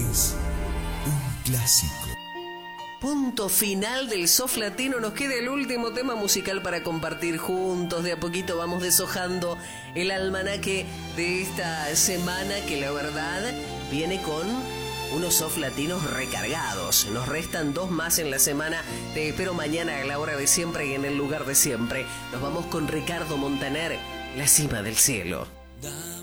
es un clásico. Punto final del Soft Latino. Nos queda el último tema musical para compartir juntos. De a poquito vamos deshojando el almanaque de esta semana, que la verdad viene con unos soft latinos recargados. Nos restan 2 más en la semana. Te espero mañana a la hora de siempre y en el lugar de siempre. Nos vamos con Ricardo Montaner, La Cima del Cielo.